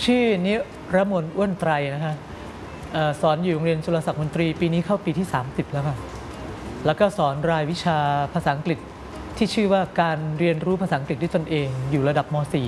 ชื่อนิรมนอ้วนไตรนะคะสอนอยู่โรงเรียนจุฬาศักดิ์มนตรีปีนี้เข้าปีที่30แล้วค่ะแล้วก็สอนรายวิชาภาษาอังกฤษที่ชื่อว่าการเรียนรู้ภาษาอังกฤษด้วยตนเองอยู่ระดับม .4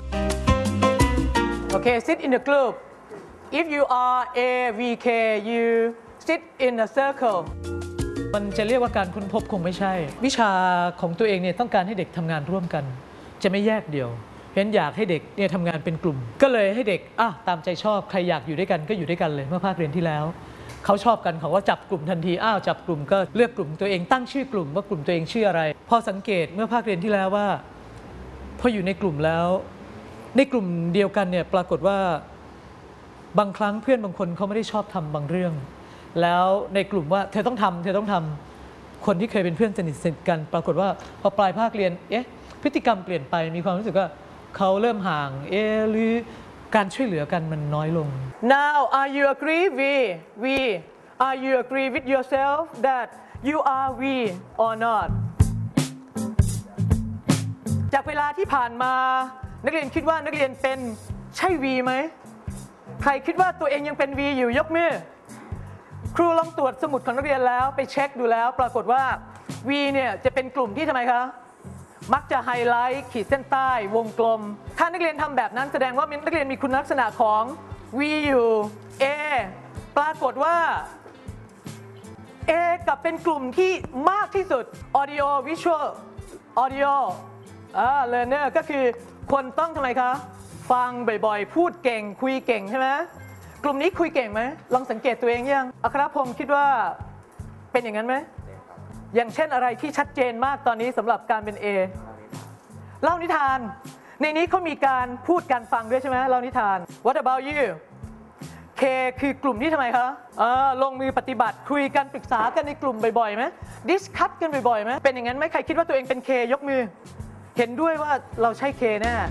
Okay, sit in the group. If you are A, V, K, you sit in a circle. มันจะเรียกว่าการค้นพบคงไม่ใช่วิชาของตัวเองเนี่ยต้องการให้เด็กทำงานร่วมกันจะไม่แยกเดี่ยวเพราะฉะนั้นอยากให้เด็กเนี่ยทำงานเป็นกลุ่มก็เลยให้เด็กตามใจชอบใครอยากอยู่ด้วยกันก็อยู่ด้วยกันเลยเมื่อภาคเรียนที่แล้วเขาชอบกันเขาก็จับกลุ่มทันทีจับกลุ่มก็เลือกกลุ่มตัวเองตั้งชื่อกลุ่มว่ากลุ่มตัวเองชื่ออะไรพอสังเกตเมื่อภาคเรียนที่แล้วว่าพออยู่ในกลุ่มแล้วในกลุ่มเดียวกันเนี่ยปรากฏว่าบางครั้งเพื่อนบางคนเขาไม่ได้ชอบทำบางเรื่องแล้วในกลุ่มว่าเธอต้องทำคนที่เคยเป็นเพื่อนสนิทกันปรากฏว่าพอปลายภาคเรียนพฤติกรรมเปลี่ยนไปมีความรู้สึกว่าเขาเริ่มห่างหรือการช่วยเหลือกันมันน้อยลง Now, are you agree? We. Are you agree with yourself that you are we or not? จากเวลาที่ผ่านมานักเรียนคิดว่านักเรียนเป็นใช่ V ไหมใครคิดว่าตัวเองยังเป็น V อยู่ยกมือครูลองตรวจสมุดของนักเรียนแล้วไปเช็คดูแล้วปรากฏว่า V เนี่ยจะเป็นกลุ่มที่ทำไมคะมักจะไฮไลท์ขีดเส้นใต้วงกลมถ้านักเรียนทำแบบนั้นแสดงว่านักเรียนมีคุณลักษณะของ V อยู่ A ปรากฏว่า A กับเป็นกลุ่มที่มากที่สุด Audio Visual Audio Learner ก็คือคนต้องทำไมคะฟังบ่อยๆพูดเก่งคุยเก่งใช่ไหมกลุ่มนี้คุยเก่งไหมลองสังเกตตัวเองยังอัครพงศ์คิดว่าเป็นอย่างนั้นไหมอย่างเช่นอะไรที่ชัดเจนมากตอนนี้สำหรับการเป็น A เล่านิทานในนี้เขามีการพูดการฟังด้วยใช่ไหมเล่านิทาน What about you K คือกลุ่มที่ทำไมคะลงมือปฏิบัติคุยกันปรึกษากันในกลุ่มบ่อยๆไหมดิสคัทกันบ่อยๆไหมเป็นอย่างนั้นไหมใครคิดว่าตัวเองเป็น K ยกมือเห็นด้วยว่าเราใช่ K แน่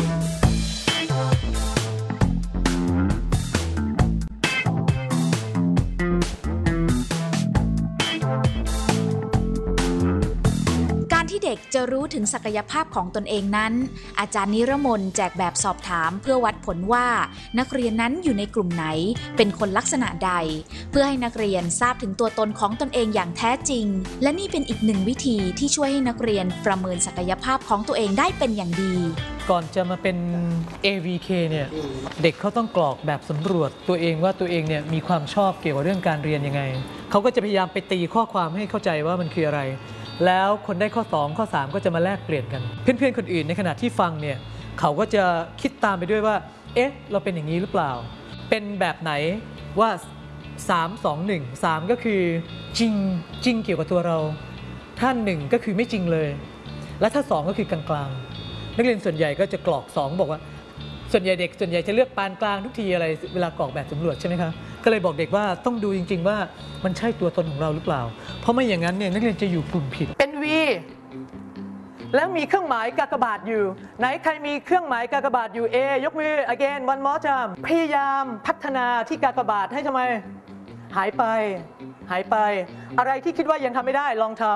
ที่เด็กจะรู้ถึงศักยภาพของตนเองนั้นอาจารย์นิรมนแจกแบบสอบถามเพื่อวัดผลว่านักเรียนนั้นอยู่ในกลุ่มไหนเป็นคนลักษณะใดเพื่อให้นักเรียนทราบถึงตัวตนของตนเองอย่างแท้จริงและนี่เป็นอีกหนึ่งวิธีที่ช่วยให้นักเรียนประเมินศักยภาพของตัวเองได้เป็นอย่างดีก่อนจะมาเป็น AVK เนี่ยเด็กเขาต้องกรอกแบบสำรวจตัวเองว่าตัวเองเนี่ยมีความชอบเกี่ยวกับเรื่องการเรียนยังไงเขาก็จะพยายามไปตีข้อความให้เข้าใจว่ามันคืออะไรแล้วคนได้ข้อ2ข้อ3ก็จะมาแลกเปลี่ยนกันเพื่อนๆคนอื่นในขณะที่ฟังเนี่ยเขาก็จะคิดตามไปด้วยว่าเราเป็นอย่างนี้หรือเปล่าเป็นแบบไหนว่า3 2 1 3ก็คือจริงเกี่ยวกับตัวเราถ้า1ก็คือไม่จริงเลยและถ้า2ก็คือกลางๆนักเรียนส่วนใหญ่ก็จะกรอก2บอกว่าส่วนใหญ่เด็กส่วนใหญ่จะเลือกปานกลางทุกทีอะไรเวลากรอกแบบสำรวจใช่ไหมคะก็เลยบอกเด็กว่าต้องดูจริงๆว่ามันใช่ตัวตนของเราหรือเปล่าเพราะไม่อย่างนั้นเนี่ยนักเรียนจะอยู่กลุ่มผิดเป็น V แล้วมีเครื่องหมายกากบาทอยู่ไหนใครมีเครื่องหมายกากบาทอยู่ A ยกมือ again one more time พยายามพัฒนาที่กากบาทให้ทำไมหายไปอะไรที่คิดว่ายังทำไม่ได้ลองท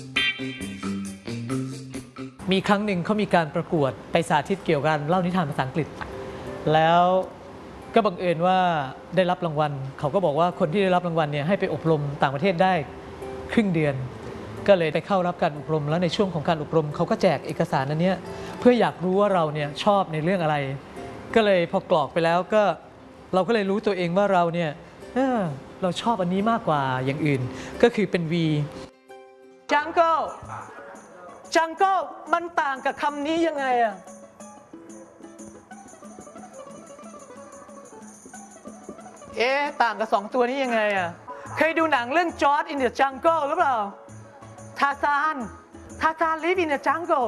ำมีครั้งหนึ่งเขามีการประกวดไปสาธิตเกี่ยวกับเล่านิทานภาษาอังกฤษแล้วก็บังเอิญว่าได้รับรางวัลเขาก็บอกว่าคนที่ได้รับรางวัลเนี่ยให้ไปอบรมต่างประเทศได้ครึ่งเดือนก็เลยไปเข้ารับการอบรมแล้วในช่วงของการอบรมเขาก็แจกเอกสารอันนี้เพื่ออยากรู้ว่าเราเนี่ยชอบในเรื่องอะไรก็เลยพอกรอกไปแล้วก็เราก็เลยรู้ตัวเองว่าเราเนี่ยเราชอบอันนี้มากกว่าอย่างอื่นก็คือเป็น V Jungle มันต่างกับคำนี้ยังไงอะต่างกับ2ตัวนี้ยังไงอะเคยดูหนังเรื่อง George in the Jungle หรือเปล่าทาซาน live in the jungle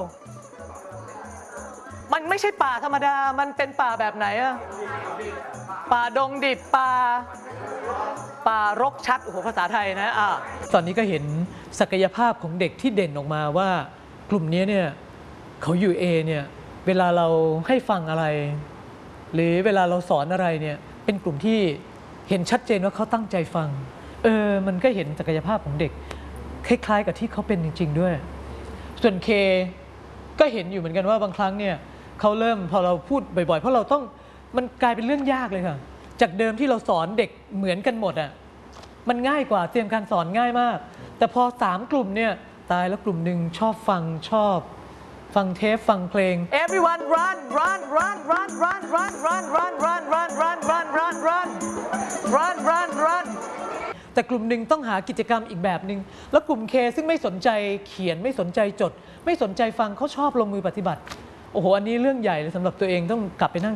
มันไม่ใช่ป่าธรรมดามันเป็นป่าแบบไหนอะป่าดงดิบป่ารกชัดโอ้โหภาษาไทยนะตอนนี้ก็เห็นศักยภาพของเด็กที่เด่นออกมาว่ากลุ่มนี้เนี่ยเขาอยู่ A เนี่ยเวลาเราให้ฟังอะไรหรือเวลาเราสอนอะไรเนี่ยเป็นกลุ่มที่เห็นชัดเจนว่าเขาตั้งใจฟังมันก็เห็นศักยภาพของเด็กคล้ายๆกับที่เขาเป็นจริงๆด้วยส่วน K ก็เห็นอยู่เหมือนกันว่าบางครั้งเนี่ยเขาเริ่มพอเราพูดบ่อยๆเพราะเราต้องมันกลายเป็นเรื่องยากเลยค่ะจากเดิมที่เราสอนเด็กเหมือนกันหมดอ่ะมันง่ายกว่าเตรียมการสอนง่ายมาก แต่พอ3 กลุ่มเนี่ยตายแล้วกลุ่มหนึ่งชอบฟังเทปฟังเพลง Everyone run run run run run run run run run run run run run run run run run แต่กลุ่มหนึ่งต้องหากิจกรรมอีกแบบหนึ่งแล้วกลุ่ม K ซึ่งไม่สนใจเขียนไม่สนใจจด ไม่สนใจฟังเขาชอบลงมือปฏิบัติโอ้โหอันนี้เรื่องใหญ่เลยสำหรับตัวเองต้องกลับไปนั่ง